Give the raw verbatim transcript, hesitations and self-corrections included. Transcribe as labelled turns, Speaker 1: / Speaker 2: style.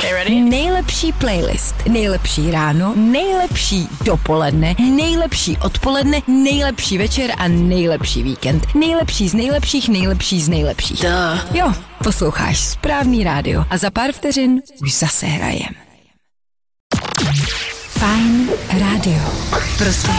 Speaker 1: Okay, ready?
Speaker 2: Nejlepší playlist, nejlepší ráno, nejlepší dopoledne, nejlepší odpoledne, nejlepší večer a nejlepší víkend. Nejlepší z nejlepších, nejlepší z nejlepších.
Speaker 1: Duh.
Speaker 2: Jo, posloucháš správný rádio a za pár vteřin už zase hrajem. Fajn rádio. Prostě